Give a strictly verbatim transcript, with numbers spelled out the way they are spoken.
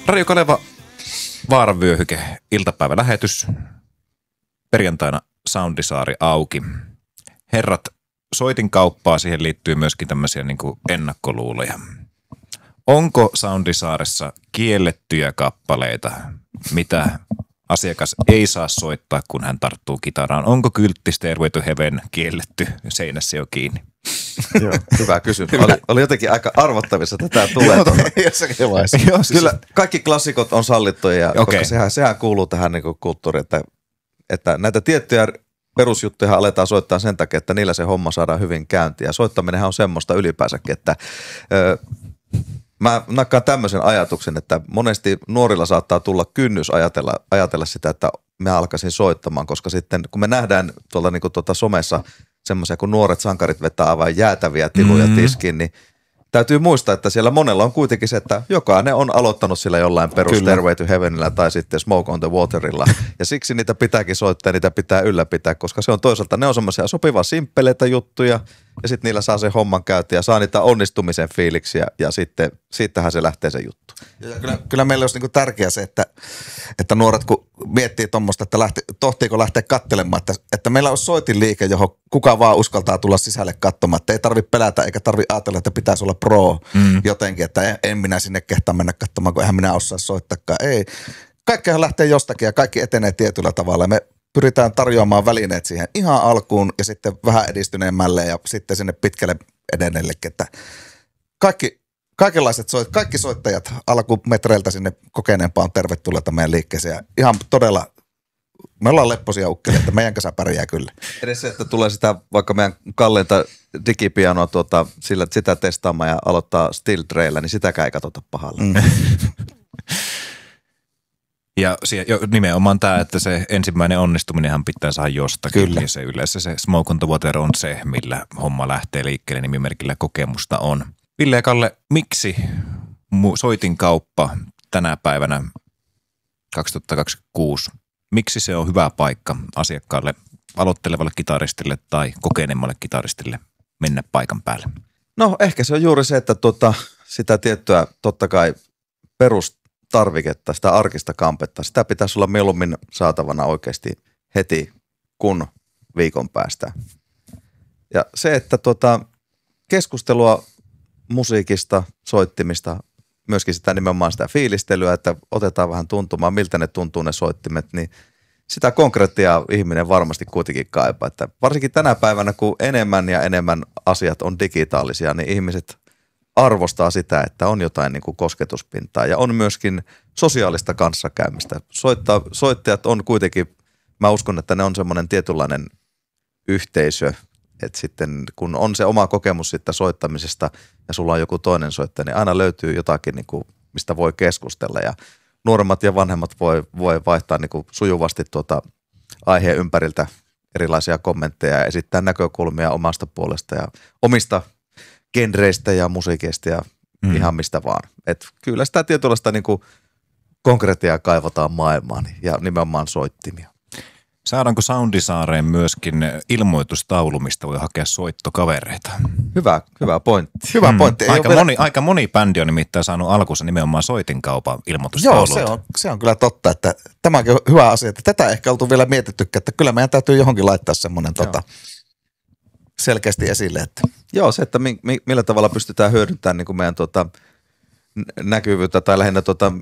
Radio Kaleva Vaaranvyöhyke, iltapäivälähetys. Perjantaina Soundisaari auki. Herrat, soitin kauppaa, siihen liittyy myöskin tämmöisiä niin kuin ennakkoluuloja. Onko Soundisaaressa kiellettyjä kappaleita, mitä asiakas ei saa soittaa, kun hän tarttuu kitaraan? Onko kyltti Stairway to Heaven kielletty seinässä jo kiinni? Joo, hyvä kysymys. Oli, oli jotenkin aika arvattavissa, että tämä tulee. Jossakin vaiheessa. Joo, siis kyllä kaikki klassikot on sallittuja, okay. Koska sehän, sehän kuuluu tähän niin kuin kulttuuriin, että, että näitä tiettyjä perusjuttuja aletaan soittaa sen takia, että niillä se homma saadaan hyvin käyntiin. Ja soittaminenhan on semmoista ylipäänsäkin, että ö, mä nakkaan tämmöisen ajatuksen, että monesti nuorilla saattaa tulla kynnys ajatella, ajatella sitä, että mä alkaisin soittamaan, koska sitten kun me nähdään tuolta niin kuin tuota somessa semmoisia, kun nuoret sankarit vetää aivan jäätäviä tiluja mm-hmm. tiskiin, niin täytyy muistaa, että siellä monella on kuitenkin se, että jokainen on aloittanut sillä jollain perus Stairway to Heavenillä tai sitten Smoke on the Waterilla. Ja siksi niitä pitääkin soittaa ja niitä pitää ylläpitää, koska se on toisaalta, ne on semmoisia sopivan simppeleitä juttuja ja sitten niillä saa se homman käytiin ja saa niitä onnistumisen fiiliksiä ja sitten siitähän se lähtee se juttu. Ja kyllä, kyllä meillä olisi niin kuin tärkeää se, että, että nuoret kun miettii tuommoista, että lähti, tohtiiko lähteä katselemaan, että, että meillä on soitinliike, johon kuka vaan uskaltaa tulla sisälle katsomaan, että ei tarvitse pelätä eikä tarvitse ajatella, että pitäisi olla pro mm. jotenkin, että en, en minä sinne kehtaa mennä katsomaan, kun eihän minä osaa soittaakaan. Ei, kaikkihan lähtee jostakin ja kaikki etenee tietyllä tavalla. Me pyritään tarjoamaan välineet siihen ihan alkuun ja sitten vähän edistyneemmälle ja sitten sinne pitkälle edenneellekin, että kaikki Kaikenlaiset soit, kaikki soittajat alkumetreiltä sinne kokeneempaan tervetulleita meidän liikkeeseen. Ja ihan todella, me ollaan lepposia ukkelia, että meidän kanssa pärjää kyllä. Edes se, että tulee sitä vaikka meidän kalleinta digipianoa tuota, sillä, sitä testaamaan ja aloittaa Steel Trailla, niin sitäkään ei katsota pahalla. Mm. Ja nimenomaan tämä, että se ensimmäinen onnistuminenhan pitää saada jostakin. Kyllä. Ja se yleensä se Smoke on the Water on se, millä homma lähtee liikkeelle, nimimerkillä kokemusta on. Ville ja Kalle, miksi soitin kauppa tänä päivänä kaksituhattakaksikymmentäkuusi, miksi se on hyvä paikka asiakkaalle, aloittelevalle kitaristille tai kokeneemmalle kitaristille mennä paikan päälle? No ehkä se on juuri se, että tuota, sitä tiettyä totta kai perustarviketta, sitä arkista kampetta, sitä pitäisi olla mieluummin saatavana oikeasti heti kun viikon päästä. Ja se, että tuota, keskustelua musiikista, soittimista, myöskin sitä nimenomaan sitä fiilistelyä, että otetaan vähän tuntumaan, miltä ne tuntuu ne soittimet, niin sitä konkreettia ihminen varmasti kuitenkin kaipaa. Että varsinkin tänä päivänä, kun enemmän ja enemmän asiat on digitaalisia, niin ihmiset arvostaa sitä, että on jotain niin kuin kosketuspintaa ja on myöskin sosiaalista kanssakäymistä. Soittaa, soittajat on kuitenkin, mä uskon, että ne on semmoinen tietynlainen yhteisö, että sitten kun on se oma kokemus siitä soittamisesta ja sulla on joku toinen soittaja, niin aina löytyy jotakin, niin kuin, mistä voi keskustella. Ja nuoremmat ja vanhemmat voi, voi vaihtaa niin kuin sujuvasti tuota aiheen ympäriltä erilaisia kommentteja ja esittää näkökulmia omasta puolesta ja omista genreistä ja musiikeista ja mm. ihan mistä vaan. Et kyllä sitä tietynlaista niin kuin konkretiaa kaivataan maailmaan ja nimenomaan soittimia. Saadaanko Soundisaareen myöskin ilmoitustaulu, mistä voi hakea soittokavereita? Hyvä, hyvä pointti. Hyvä mm, pointti. Aika moni, vielä... aika moni bändi on nimittäin saanut alkuunsa nimenomaan soitinkaupan ilmoitustaululta. Joo, se on, se on kyllä totta, että tämä on hyvä asia, että tätä ehkä oltu vielä mietittykään, että kyllä meidän täytyy johonkin laittaa semmoinen tota, selkeästi esille. Että. Joo, se, että mi, mi, millä tavalla pystytään hyödyntämään niin kuin meidän tota, näkyvyyttä tai lähinnä tota,